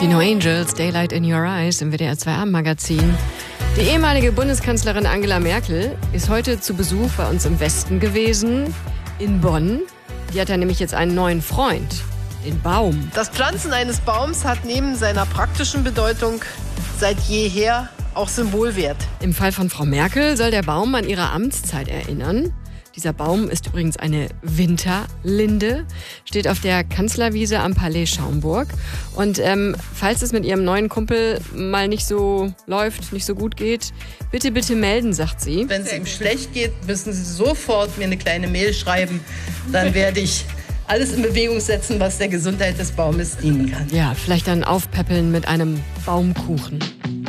Die No Angels, Daylight in Your Eyes im WDR 2 Abendmagazin. Die ehemalige Bundeskanzlerin Angela Merkel ist heute zu Besuch bei uns im Westen gewesen, in Bonn. Die hat ja nämlich jetzt einen neuen Freund, den Baum. Das Pflanzen eines Baums hat neben seiner praktischen Bedeutung seit jeher auch Symbolwert. Im Fall von Frau Merkel soll der Baum an ihre Amtszeit erinnern. Dieser Baum ist übrigens eine Winterlinde, steht auf der Kanzlerwiese am Palais Schaumburg. Und falls es mit ihrem neuen Kumpel mal nicht so läuft, nicht so gut geht, bitte, bitte melden, sagt sie. Wenn es ihm schlecht geht, müssen Sie sofort mir eine kleine Mail schreiben. Dann werde ich alles in Bewegung setzen, was der Gesundheit des Baumes dienen kann. Ja, vielleicht dann aufpäppeln mit einem Baumkuchen.